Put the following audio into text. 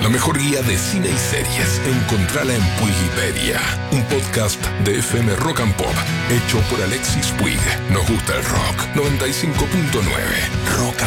La mejor guía de cine y series. Encontrala en Puigipedia, un podcast de FM Rock and Pop, hecho por Alexis Puig. Nos gusta el rock. 95.9 Rock and